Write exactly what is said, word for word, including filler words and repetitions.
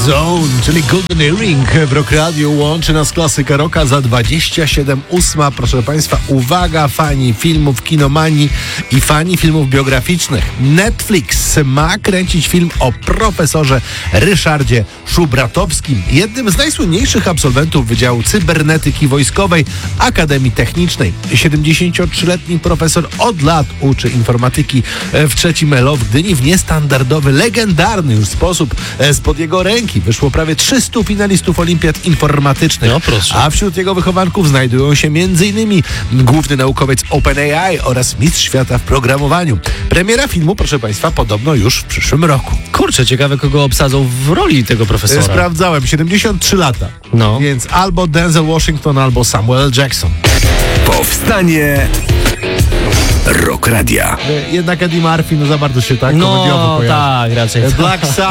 Zone, czyli Golden Earring w Rock Radio łączy nas klasyka rocka za dwadzieścia siedem ósma. Proszę Państwa, uwaga, fani filmów kinomanii i fani filmów biograficznych. Netflix ma kręcić film o profesorze Ryszardzie Szubratowskim, jednym z najsłynniejszych absolwentów Wydziału Cybernetyki Wojskowej Akademii Technicznej. siedemdziesięciotrzyletni profesor od lat uczy informatyki w trzecim L O w Gdyni w niestandardowy, legendarny już sposób. Spod jego ręki wyszło prawie trzystu finalistów olimpiad informatycznych. No proszę. A wśród jego wychowanków znajdują się m.in. główny naukowiec OpenAI oraz mistrz świata w programowaniu. Premiera filmu, proszę Państwa, podobno już w przyszłym roku. Kurczę, ciekawe, kogo obsadzą w roli tego profesora. Sprawdzałem, siedemdziesiąt trzy lata. No. Więc albo Denzel Washington, albo Samuel Jackson. Powstanie Rock Radia. Jednak Eddie Murphy, no za bardzo się tak No komediowo kojarzy. tak, raczej. Black